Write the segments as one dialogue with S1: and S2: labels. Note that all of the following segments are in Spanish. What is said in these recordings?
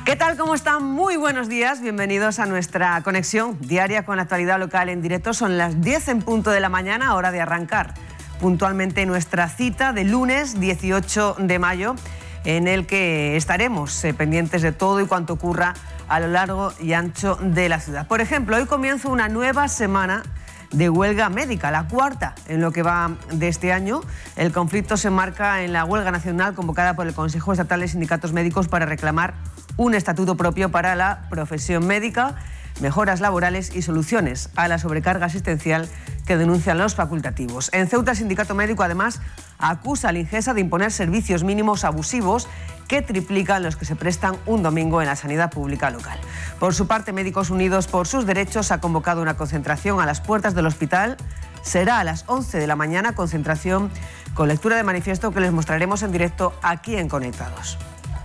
S1: ¿Qué tal? ¿Cómo están? Muy buenos días. Bienvenidos a nuestra conexión diaria con la actualidad local en directo. Son las 10 en punto de la mañana, hora de arrancar puntualmente nuestra cita de lunes 18 de mayo, en el que estaremos pendientes de todo y cuanto ocurra a lo largo y ancho de la ciudad. Por ejemplo, hoy comienza una nueva semana de huelga médica, la cuarta en lo que va de este año. El conflicto se enmarca en la huelga nacional convocada por el Consejo Estatal de Sindicatos Médicos para reclamar un estatuto propio para la profesión médica, mejoras laborales y soluciones a la sobrecarga asistencial que denuncian los facultativos. En Ceuta, el sindicato médico además acusa al Ingesa de imponer servicios mínimos abusivos que triplican los que se prestan un domingo en la sanidad pública local. Por su parte, Médicos Unidos por sus Derechos ha convocado una concentración a las puertas del hospital. Será a las 11 de la mañana, concentración con lectura de manifiesto que les mostraremos en directo aquí en Conectados.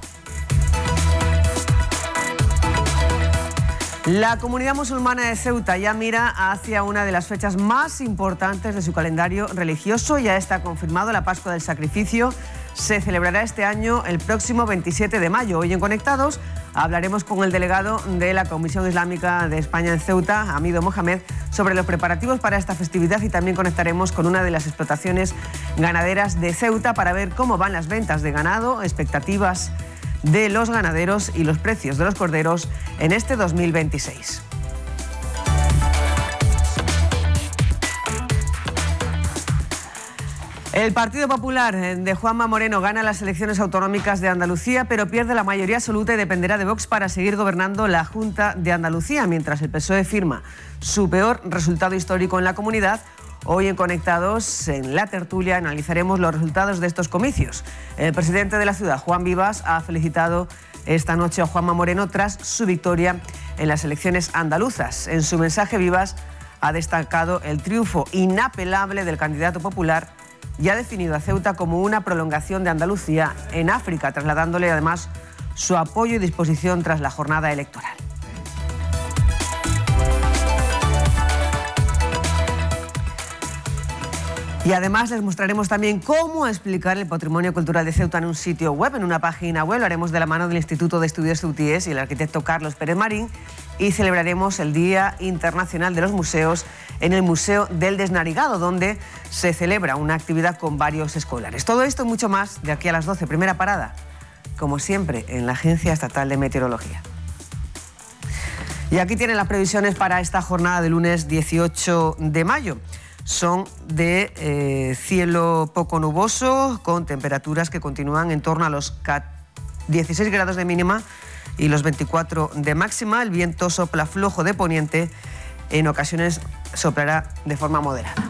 S1: La comunidad musulmana de Ceuta ya mira hacia una de las fechas más importantes de su calendario religioso. Ya está confirmado, la Pascua del Sacrificio se celebrará este año el próximo 27 de mayo. Hoy en Conectados hablaremos con el delegado de la Comisión Islámica de España en Ceuta, Hamido Mohamed, sobre los preparativos para esta festividad, y también conectaremos con una de las explotaciones ganaderas de Ceuta para ver cómo van las ventas de ganado, expectativas de los ganaderos y los precios de los corderos en este 2026. El Partido Popular de Juanma Moreno gana las elecciones autonómicas de Andalucía, pero pierde la mayoría absoluta y dependerá de Vox para seguir gobernando la Junta de Andalucía, mientras el PSOE firma su peor resultado histórico en la comunidad. Hoy en Conectados, en la tertulia, analizaremos los resultados de estos comicios. El presidente de la ciudad, Juan Vivas, ha felicitado esta noche a Juanma Moreno tras su victoria en las elecciones andaluzas. En su mensaje, Vivas ha destacado el triunfo inapelable del candidato popular y ha definido a Ceuta como una prolongación de Andalucía en África, trasladándole además su apoyo y disposición tras la jornada electoral. Y además les mostraremos también cómo explicar el patrimonio cultural de Ceuta en un sitio web, en una página web. Lo haremos de la mano del Instituto de Estudios Ceutíes y el arquitecto Carlos Pérez Marín, y celebraremos el Día Internacional de los Museos en el Museo del Desnarigado, donde se celebra una actividad con varios escolares. Todo esto y mucho más de aquí a las 12. Primera parada, como siempre, en la Agencia Estatal de Meteorología. Y aquí tienen las previsiones para esta jornada de lunes 18 de mayo. Son de cielo poco nuboso, con temperaturas que continúan en torno a los 16 grados de mínima y los 24 de máxima. El viento sopla flojo de poniente, en ocasiones soplará de forma moderada.